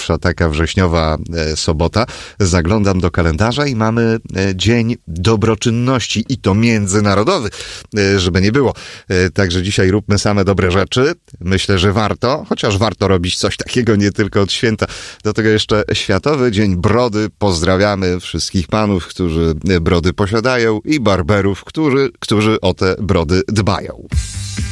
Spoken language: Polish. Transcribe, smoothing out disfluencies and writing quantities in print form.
pierwsza taka wrześniowa sobota. Zaglądam do kalendarza i mamy Dzień Dobroczynności i to międzynarodowy, żeby nie było. Także dzisiaj róbmy same dobre rzeczy. Myślę, że warto, chociaż warto robić coś takiego nie tylko od święta. Do tego jeszcze Światowy Dzień Brody. Pozdrawiamy wszystkich panów, którzy brody posiadają i barberów, którzy o te brody dbają.